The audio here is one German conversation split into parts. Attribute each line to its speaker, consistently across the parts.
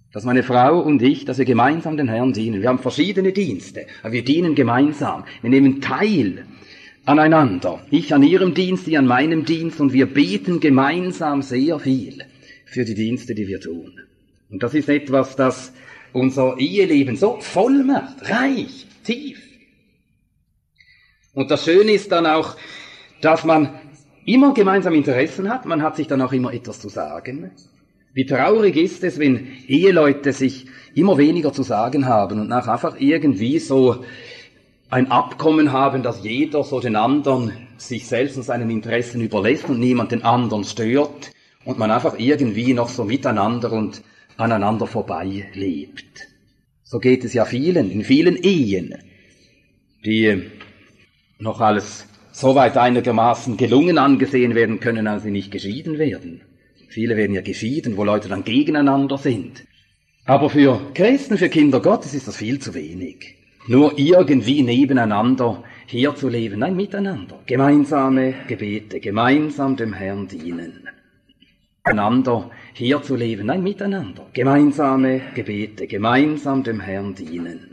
Speaker 1: dass meine Frau und ich, dass wir gemeinsam den Herrn dienen. Wir haben verschiedene Dienste, aber wir dienen gemeinsam. Wir nehmen teil aneinander. Ich an ihrem Dienst, sie an meinem Dienst, und wir beten gemeinsam sehr viel für die Dienste, die wir tun. Und das ist etwas, das unser Eheleben so voll macht, reich, tief. Und das Schöne ist dann auch, dass man immer gemeinsam Interessen hat, man hat sich dann auch immer etwas zu sagen. Wie traurig ist es, wenn Eheleute sich immer weniger zu sagen haben und nachher einfach irgendwie so ein Abkommen haben, dass jeder so den anderen sich selbst und seinen Interessen überlässt und niemand den anderen stört und man einfach irgendwie noch so miteinander und aneinander vorbei lebt. So geht es ja in vielen Ehen, die noch als soweit einigermaßen gelungen angesehen werden können, als sie nicht geschieden werden. Viele werden ja geschieden, wo Leute dann gegeneinander sind. Aber für Christen, für Kinder Gottes ist das viel zu wenig. Nur irgendwie nebeneinander herzuleben. Nein, miteinander. Gemeinsame Gebete, gemeinsam dem Herrn dienen. Miteinander herzuleben. Nein, miteinander. Gemeinsame Gebete, gemeinsam dem Herrn dienen.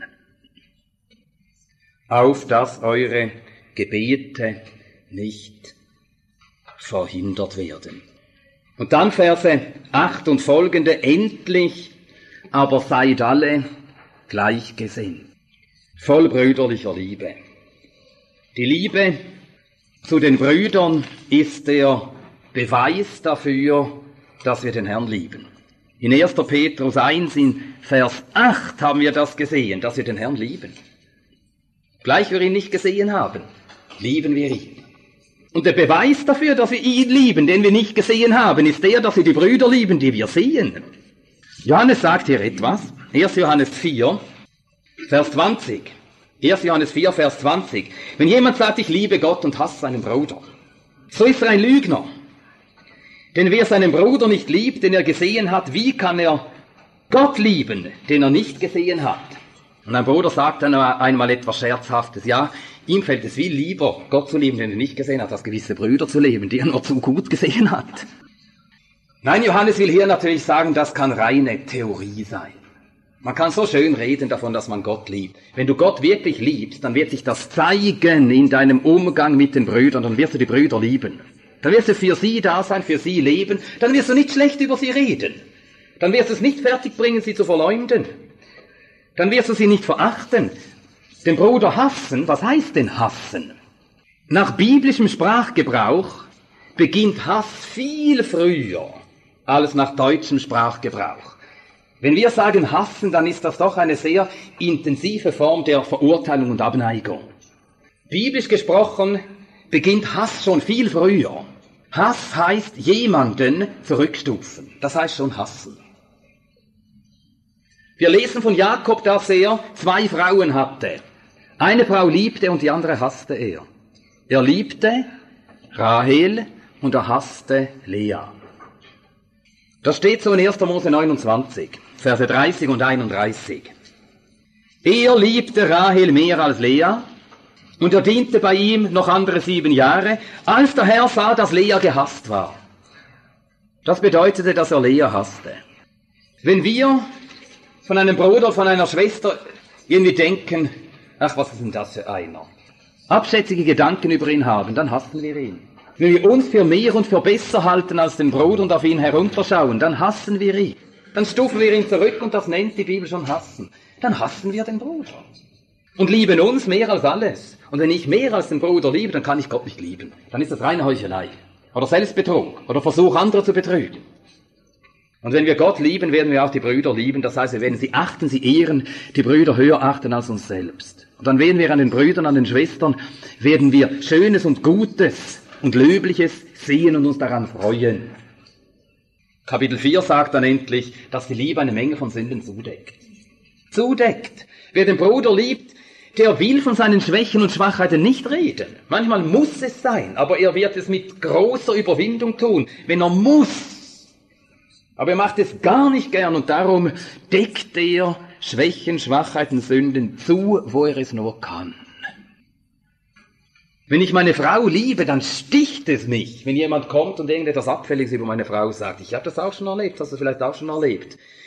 Speaker 1: Auf dass eure Gebete nicht verhindert werden. Und dann Verse 8 und folgende: Endlich aber seid alle gleichgesinnt, voll brüderlicher Liebe. Die Liebe zu den Brüdern ist der Beweis dafür, dass wir den Herrn lieben. In 1. Petrus 1 in Vers 8 haben wir das gesehen, dass wir den Herrn lieben. Gleich wir ihn nicht gesehen haben, lieben wir ihn. Und der Beweis dafür, dass wir ihn lieben, den wir nicht gesehen haben, ist der, dass wir die Brüder lieben, die wir sehen. Johannes sagt hier etwas. 1. Johannes 4, Vers 20. 1. Johannes 4, Vers 20. Wenn jemand sagt, ich liebe Gott und hasse seinen Bruder, so ist er ein Lügner. Denn wer seinen Bruder nicht liebt, den er gesehen hat, wie kann er Gott lieben, den er nicht gesehen hat? Und ein Bruder sagt dann einmal etwas Scherzhaftes: Ja, ihm fällt es viel lieber, Gott zu lieben, den er nicht gesehen hat, als gewisse Brüder zu leben, die er nur zu gut gesehen hat. Nein, Johannes will hier natürlich sagen, das kann reine Theorie sein. Man kann so schön reden davon, dass man Gott liebt. Wenn du Gott wirklich liebst, dann wird sich das zeigen in deinem Umgang mit den Brüdern, dann wirst du die Brüder lieben. Dann wirst du für sie da sein, für sie leben, dann wirst du nicht schlecht über sie reden. Dann wirst du es nicht fertigbringen, sie zu verleumden. Dann wirst du sie nicht verachten. Den Bruder hassen, was heißt denn hassen? Nach biblischem Sprachgebrauch beginnt Hass viel früher als nach deutschem Sprachgebrauch. Wenn wir sagen hassen, dann ist das doch eine sehr intensive Form der Verurteilung und Abneigung. Biblisch gesprochen beginnt Hass schon viel früher. Hass heißt jemanden zurückstufen. Das heißt schon hassen. Wir lesen von Jakob, dass er 2 Frauen hatte. Eine Frau liebte und die andere hasste er. Er liebte Rahel und er hasste Lea. Das steht so in 1. Mose 29, Verse 30 und 31. Er liebte Rahel mehr als Lea und er diente bei ihm noch andere 7 Jahre, als der Herr sah, dass Lea gehasst war. Das bedeutete, dass er Lea hasste. Wenn wir von einem Bruder, von einer Schwester irgendwie denken, ach, was ist denn das für einer? Abschätzige Gedanken über ihn haben, dann hassen wir ihn. Wenn wir uns für mehr und für besser halten als den Bruder und auf ihn herunterschauen, dann hassen wir ihn. Dann stufen wir ihn zurück und das nennt die Bibel schon hassen. Dann hassen wir den Bruder. Und lieben uns mehr als alles. Und wenn ich mehr als den Bruder liebe, dann kann ich Gott nicht lieben. Dann ist das reine Heuchelei. Oder Selbstbetrug. Oder Versuch, andere zu betrügen. Und wenn wir Gott lieben, werden wir auch die Brüder lieben. Das heißt, wir werden sie achten, sie ehren, die Brüder höher achten als uns selbst. Und dann werden wir an den Brüdern, an den Schwestern, werden wir Schönes und Gutes und Löbliches sehen und uns daran freuen. Kapitel 4 sagt dann endlich, dass die Liebe eine Menge von Sünden zudeckt. Zudeckt. Wer den Bruder liebt, der will von seinen Schwächen und Schwachheiten nicht reden. Manchmal muss es sein, aber er wird es mit großer Überwindung tun, wenn er muss. Aber er macht es gar nicht gern und darum deckt er Schwächen, Schwachheiten, Sünden zu, wo er es nur kann. Wenn ich meine Frau liebe, dann sticht es mich, wenn jemand kommt und irgendetwas Abfälliges über meine Frau sagt. Ich habe das auch schon erlebt, hast du vielleicht auch schon erlebt.